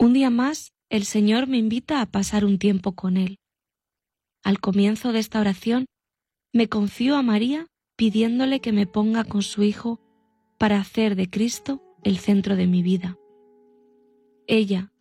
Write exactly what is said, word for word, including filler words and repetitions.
Un día más, el Señor me invita a pasar un tiempo con Él. Al comienzo de esta oración, me confío a María pidiéndole que me ponga con su Hijo para hacer de Cristo el centro de mi vida. Ella,